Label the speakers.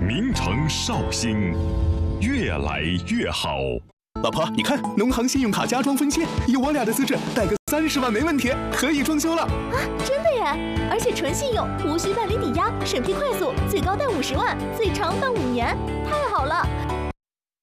Speaker 1: 名城绍兴，越来越好。
Speaker 2: 老婆，你看，农行信用卡加装分期，以我俩的资质，贷个30万没问题，可以装修了。
Speaker 3: 啊，真的耶！而且纯信用，无需办理抵押，审批快速，最高贷50万，最长办5年，太好了！